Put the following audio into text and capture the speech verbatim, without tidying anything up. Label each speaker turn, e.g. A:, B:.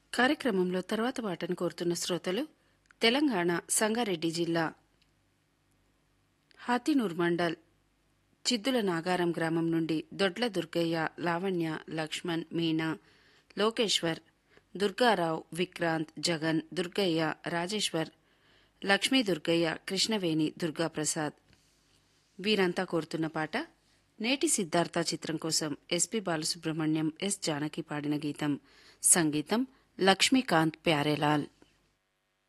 A: కార్యక్రమంలో తర్వాత పాటను కోరుతున్న శ్రోతలు తెలంగాణ సంగారెడ్డి జిల్లా హాతినూర్ మండల్ చిద్దుల నాగారం గ్రామం నుండి దొడ్ల దుర్గయ్య, లావణ్య, లక్ష్మణ్, మీనా, లోకేశ్వర్, దుర్గారావు, విక్రాంత్, జగన్, దుర్గయ్య, రాజేశ్వర్, లక్ష్మీ దుర్గయ్య, కృష్ణవేణి, దుర్గాప్రసాద్ వీరంతా కోరుతున్న పాట నేటి సిద్ధార్థ చిత్రం కోసం ఎస్పి బాలసుబ్రహ్మణ్యం, ఎస్ జానకి పాడిన గీతం. సంగీతం లక్ష్మీకాంత్ ప్యారేలాల్.